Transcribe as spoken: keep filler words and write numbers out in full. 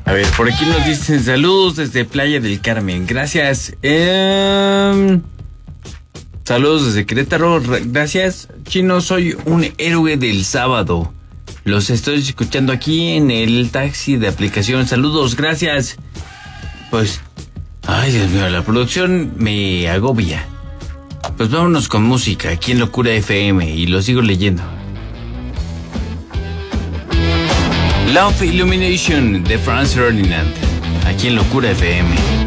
A ver, por aquí nos dicen saludos desde Playa del Carmen. Gracias. Eh, saludos desde Querétaro. Gracias. Chino, soy un héroe del sábado. Los estoy escuchando aquí en el taxi de aplicación. Saludos, gracias. Pues, ay Dios mío, la producción me agobia. Pues vámonos con música aquí en Locura F M y lo sigo leyendo. Love Illumination de Franz Ferdinand, aquí en Locura F M.